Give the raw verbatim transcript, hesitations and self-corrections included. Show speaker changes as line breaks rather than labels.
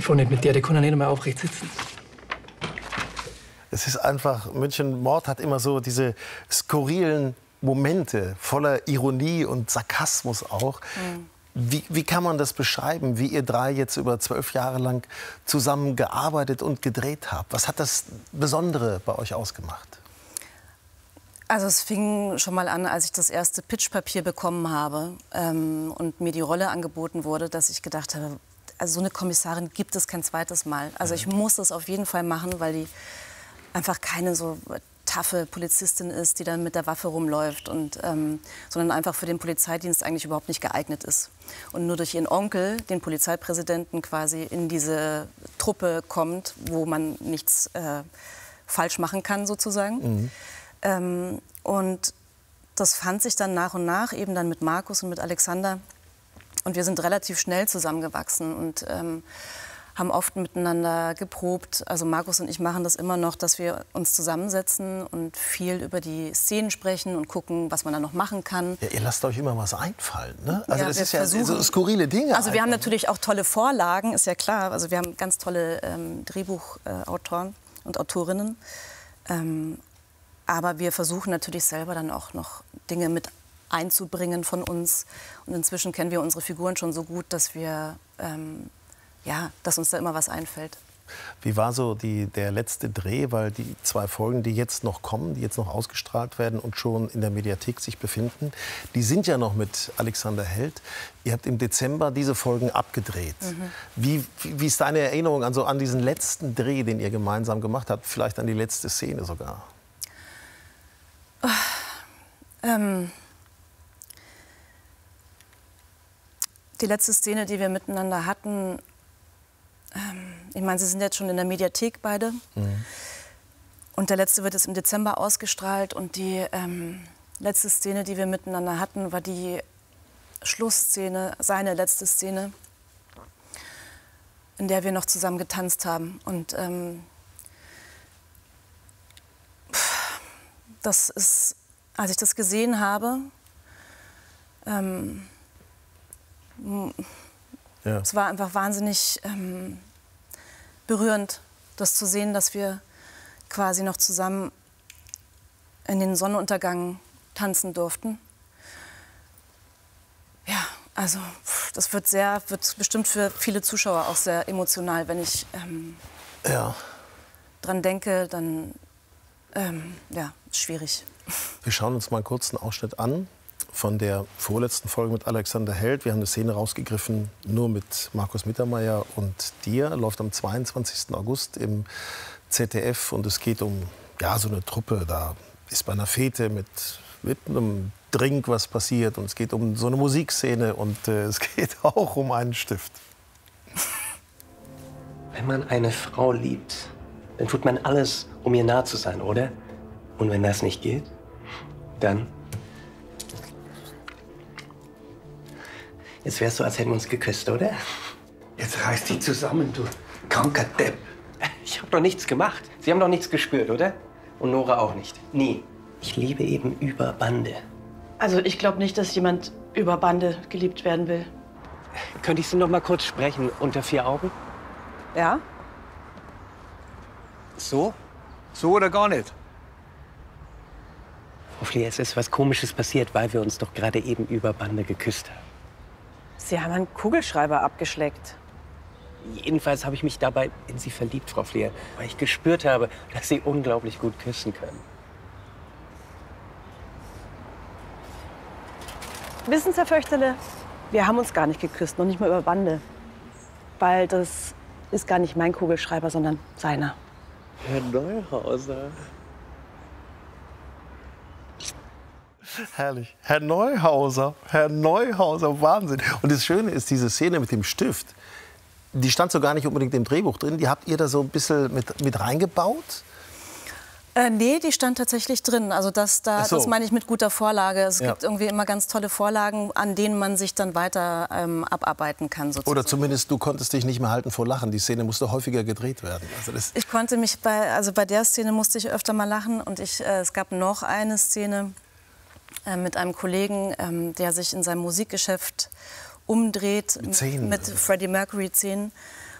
Ich fahre nicht mit der, der kann ja nicht mehr aufrecht sitzen.
Es ist einfach, München Mord hat immer so diese skurrilen Momente voller Ironie und Sarkasmus auch. Mhm. Wie, wie kann man das beschreiben, wie ihr drei jetzt über zwölf Jahre lang zusammen gearbeitet und gedreht habt? Was hat das Besondere bei euch ausgemacht?
Also es fing schon mal an, als ich das erste Pitchpapier bekommen habe ähm, und mir die Rolle angeboten wurde, dass ich gedacht habe, also so eine Kommissarin gibt es kein zweites Mal. Also ich muss das auf jeden Fall machen, weil die einfach keine so taffe Polizistin ist, die dann mit der Waffe rumläuft, und, ähm, sondern einfach für den Polizeidienst eigentlich überhaupt nicht geeignet ist. Und nur durch ihren Onkel, den Polizeipräsidenten, quasi in diese Truppe kommt, wo man nichts äh, falsch machen kann, sozusagen. Mhm. Ähm, und das fand sich dann nach und nach, eben dann mit Markus und mit Alexander. Und wir sind relativ schnell zusammengewachsen und ähm, haben oft miteinander geprobt. Also Markus und ich machen das immer noch, dass wir uns zusammensetzen und viel über die Szenen sprechen und gucken, was man da noch machen kann.
Ja, ihr lasst euch immer was einfallen, ne? Also
ja,
das
ist
versuchen. Ja so skurrile Dinge.
Also wir haben natürlich auch tolle Vorlagen, ist ja klar. Also wir haben ganz tolle ähm, Drehbuchautoren und Autorinnen. Ähm, aber wir versuchen natürlich selber dann auch noch Dinge mit einzubringen von uns. Und inzwischen kennen wir unsere Figuren schon so gut, dass wir ähm, ja, dass uns da immer was einfällt.
Wie war so die, der letzte Dreh? Weil die zwei Folgen, die jetzt noch kommen, die jetzt noch ausgestrahlt werden und schon in der Mediathek sich befinden, die sind ja noch mit Alexander Held. Ihr habt im Dezember diese Folgen abgedreht. Mhm. Wie, wie, wie ist deine Erinnerung an, so, an diesen letzten Dreh, den ihr gemeinsam gemacht habt? Vielleicht an die letzte Szene sogar?
Oh, ähm, die letzte Szene, die wir miteinander hatten, ich meine, Sie sind jetzt schon in der Mediathek beide. Mhm. Und der letzte wird jetzt im Dezember ausgestrahlt. Und die ähm, letzte Szene, die wir miteinander hatten, war die Schlussszene, seine letzte Szene, in der wir noch zusammen getanzt haben. Und ähm, das ist, als ich das gesehen habe, ähm, ja. Es war einfach wahnsinnig ähm, berührend, das zu sehen, dass wir quasi noch zusammen in den Sonnenuntergang tanzen durften. Ja, also das wird sehr, wird bestimmt für viele Zuschauer auch sehr emotional, wenn ich ähm, ja. dran denke, dann ähm, ja, schwierig.
Wir schauen uns mal kurz einen Ausschnitt an von der vorletzten Folge mit Alexander Held. Wir haben eine Szene rausgegriffen, nur mit Markus Mittermeier und dir. Läuft am zweiundzwanzigsten August im Z D F. Und es geht um ja, so eine Truppe. Da ist bei einer Fete mit, mit einem Drink was passiert. Und es geht um so eine Musikszene. Und äh, es geht auch um einen Stift.
Wenn man eine Frau liebt, dann tut man alles, um ihr nah zu sein, oder? Und wenn das nicht geht, dann... Jetzt wär's so, als hätten wir uns geküsst, oder?
Jetzt reiß dich zusammen, du kranker Depp.
Ich habe doch nichts gemacht. Sie haben doch nichts gespürt, oder? Und Nora auch nicht. Nie. Ich liebe eben über Bande.
Also ich glaube nicht, dass jemand über Bande geliebt werden will.
Könnte ich Sie noch mal kurz sprechen, unter vier Augen?
Ja?
So? So oder gar nicht?
Frau Fleer, es ist was Komisches passiert, weil wir uns doch gerade eben über Bande geküsst haben.
Sie haben einen Kugelschreiber abgeschleckt.
Jedenfalls habe ich mich dabei in Sie verliebt, Frau Fleer, weil ich gespürt habe, dass Sie unglaublich gut küssen können.
Wissen Sie, Herr Föchterle, wir haben uns gar nicht geküsst, noch nicht mal über Bande. Weil das ist gar nicht mein Kugelschreiber, sondern seiner.
Herr Neuhauser.
Herrlich. Herr Neuhauser, Herr Neuhauser, Wahnsinn. Und das Schöne ist, diese Szene mit dem Stift, die stand so gar nicht unbedingt im Drehbuch drin. Die habt ihr da so ein bisschen mit, mit reingebaut?
Äh, nee, die stand tatsächlich drin. Also das, da,
so.
das meine ich mit guter Vorlage. Es
ja.
gibt irgendwie immer ganz tolle Vorlagen, an denen man sich dann weiter ähm, abarbeiten kann. Sozusagen.
Oder zumindest, du konntest dich nicht mehr halten vor Lachen. Die Szene musste häufiger gedreht werden. Also das
ich konnte mich bei, also bei der Szene musste ich öfter mal lachen. Und ich, äh, es gab noch eine Szene äh, mit einem Kollegen, ähm, der sich in seinem Musikgeschäft umdreht,
mit, Zähnen,
mit
also.
Freddie Mercury-Szenen.